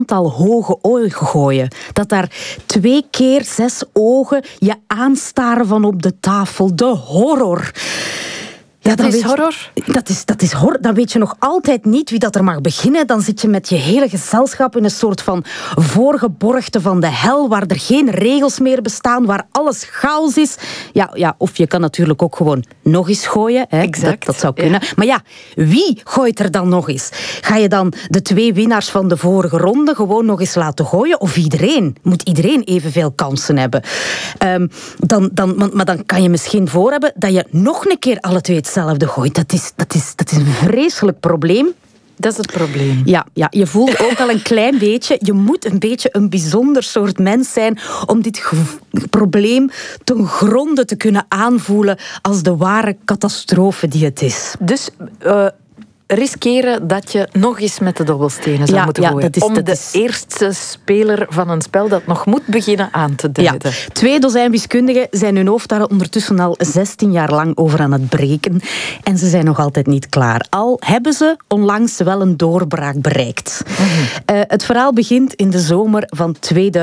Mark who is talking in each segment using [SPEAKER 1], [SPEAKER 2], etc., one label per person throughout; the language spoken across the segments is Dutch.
[SPEAKER 1] aantal hoge ogen gooien. Dat daar 2 keer 6 ogen je aanstaren van op de tafel. De horror.
[SPEAKER 2] Ja, dat is horror.
[SPEAKER 1] Dat is horror. Dan weet je nog altijd niet wie dat er mag beginnen. Dan zit je met je hele gezelschap in een soort van voorgeborgte van de hel, waar er geen regels meer bestaan, waar alles chaos is. Ja, of je kan natuurlijk ook gewoon nog eens gooien. Hè.
[SPEAKER 2] Exact.
[SPEAKER 1] Dat zou kunnen. Ja. Maar ja, wie gooit er dan nog eens? Ga je dan de 2 winnaars van de vorige ronde gewoon nog eens laten gooien? Of iedereen? Moet iedereen evenveel kansen hebben? Maar dan kan je misschien voor hebben dat je nog een keer alle 2 hetzelfde gooit. Dat is een vreselijk probleem.
[SPEAKER 2] Dat is het probleem.
[SPEAKER 1] Ja, je voelt ook al een klein beetje. Je moet een beetje een bijzonder soort mens zijn om dit probleem ten gronde te kunnen aanvoelen als de ware catastrofe die het is.
[SPEAKER 2] Dus riskeren dat je nog eens met de dobbelstenen zou moeten gooien. Om de eerste speler van een spel dat nog moet beginnen aan te duiden.
[SPEAKER 1] 2 dozijn wiskundigen zijn hun hoofd daar ondertussen al 16 jaar lang over aan het breken. En ze zijn nog altijd niet klaar. Al hebben ze onlangs wel een doorbraak bereikt. Het verhaal begint in de zomer van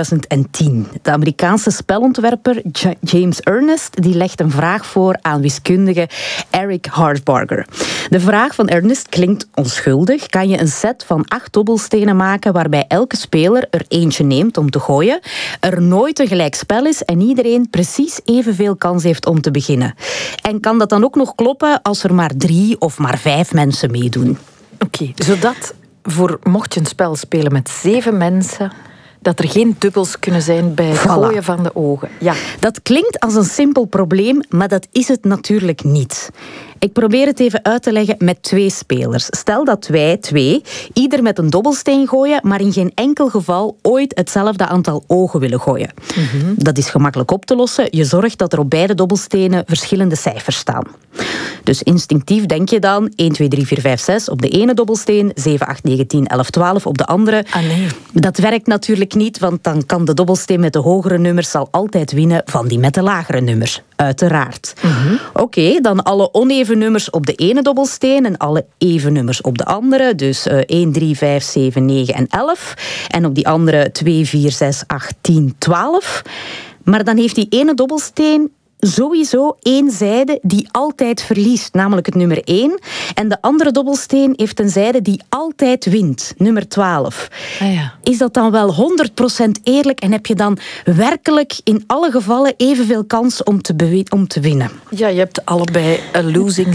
[SPEAKER 1] 2010. De Amerikaanse spelontwerper James Ernest die legt een vraag voor aan wiskundige Eric Harshbarger. De vraag van Ernest klinkt onschuldig. Kan je een set van 8 dobbelstenen maken waarbij elke speler er eentje neemt om te gooien, er nooit een gelijk spel is en iedereen precies evenveel kans heeft om te beginnen? En kan dat dan ook nog kloppen als er maar 3 of maar 5 mensen meedoen?
[SPEAKER 2] Oké, zodat mocht je een spel spelen met 7 mensen, dat er geen dubbels kunnen zijn bij het gooien van de ogen. Ja.
[SPEAKER 1] Dat klinkt als een simpel probleem, maar dat is het natuurlijk niet. Ik probeer het even uit te leggen met 2 spelers. Stel dat wij 2 ieder met een dobbelsteen gooien, maar in geen enkel geval ooit hetzelfde aantal ogen willen gooien. Dat is gemakkelijk op te lossen. Je zorgt dat er op beide dobbelstenen verschillende cijfers staan. Dus instinctief denk je dan 1, 2, 3, 4, 5, 6 op de ene dobbelsteen, 7, 8, 9, 10, 11, 12 op de andere.
[SPEAKER 2] Nee.
[SPEAKER 1] Dat werkt natuurlijk niet, want dan kan de dobbelsteen met de hogere nummers zal altijd winnen van die met de lagere nummers. Uiteraard. Oké, dan alle oneven nummers op de ene dobbelsteen en alle even nummers op de andere. Dus 1, 3, 5, 7, 9 en 11. En op die andere 2, 4, 6, 8, 10, 12. Maar dan heeft die ene dobbelsteen sowieso 1 zijde die altijd verliest, namelijk het nummer 1. En de andere dobbelsteen heeft een zijde die altijd wint, nummer 12. Is dat dan wel 100% eerlijk en heb je dan werkelijk in alle gevallen evenveel kans om te winnen?
[SPEAKER 2] Ja, je hebt allebei een losing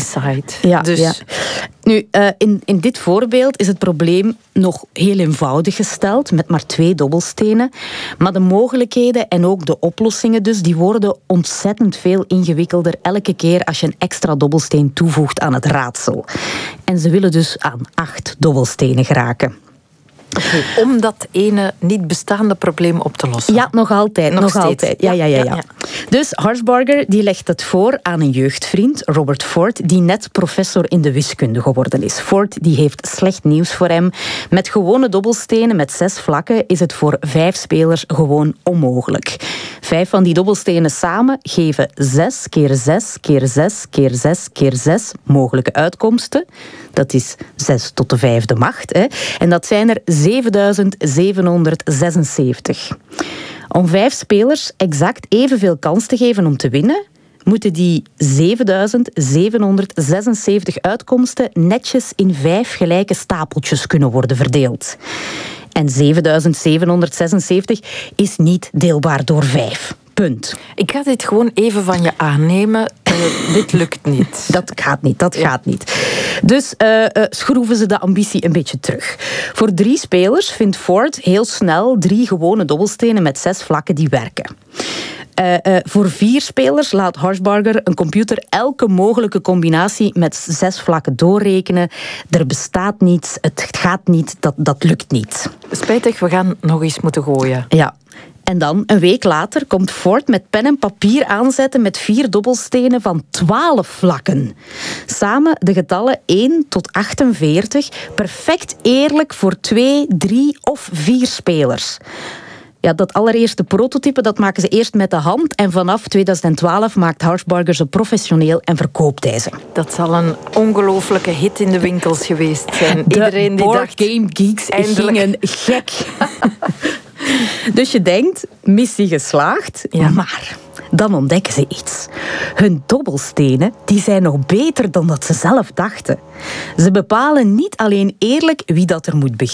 [SPEAKER 2] side.
[SPEAKER 1] Nu, in dit voorbeeld is het probleem nog heel eenvoudig gesteld, met maar 2 dobbelstenen. Maar de mogelijkheden en ook de oplossingen dus, die worden ontzettend veel ingewikkelder elke keer als je een extra dobbelsteen toevoegt aan het raadsel. En ze willen dus aan 8 dobbelstenen geraken.
[SPEAKER 2] Om dat ene niet bestaande probleem op te lossen.
[SPEAKER 1] Ja, nog altijd. Ja. Dus Harshbarger die legt het voor aan een jeugdvriend, Robert Ford, die net professor in de wiskunde geworden is. Ford die heeft slecht nieuws voor hem. Met gewone dobbelstenen met 6 vlakken is het voor 5 spelers gewoon onmogelijk. 5 van die dobbelstenen samen geven 6 keer 6 keer 6 keer 6 keer 6 mogelijke uitkomsten. Dat is 6 tot de 5e macht. Hè. En dat zijn er 7776. Om 5 spelers exact evenveel kans te geven om te winnen, moeten die 7776 uitkomsten netjes in 5 gelijke stapeltjes kunnen worden verdeeld. En 7776 is niet deelbaar door 5. Punt.
[SPEAKER 2] Ik ga dit gewoon even van je aannemen. Dit lukt niet.
[SPEAKER 1] Dat gaat niet. Dus schroeven ze de ambitie een beetje terug. Voor 3 spelers vindt Ford heel snel 3 gewone dobbelstenen met 6 vlakken die werken. Voor 4 spelers laat Harshbarger een computer elke mogelijke combinatie met 6 vlakken doorrekenen. Er bestaat niets, het gaat niet, dat lukt niet.
[SPEAKER 2] Spijtig, we gaan nog eens moeten gooien.
[SPEAKER 1] Ja. En dan, een week later, komt Ford met pen en papier aanzetten met 4 dobbelstenen van 12 vlakken. Samen de getallen 1 tot 48, perfect eerlijk voor 2, 3 of 4 spelers. Ja, dat allereerste prototype dat maken ze eerst met de hand. En vanaf 2012 maakt Harshbarger ze professioneel en verkoopt hij ze.
[SPEAKER 2] Dat zal een ongelooflijke hit in de winkels geweest zijn. Iedereen die dacht,
[SPEAKER 1] Game Geeks gingen gek. Dus je denkt, missie geslaagd, maar dan ontdekken ze iets. Hun dobbelstenen die zijn nog beter dan dat ze zelf dachten. Ze bepalen niet alleen eerlijk wie dat er moet beginnen.